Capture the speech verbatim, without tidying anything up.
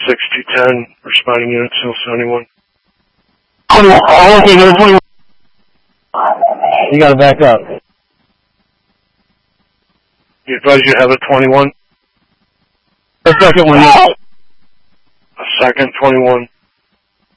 six two ten, responding unit, Seal seventy-one. Oh, okay, number twenty-one. You gotta back up. You advise you have a twenty-one? The second one, yes. A second twenty-one.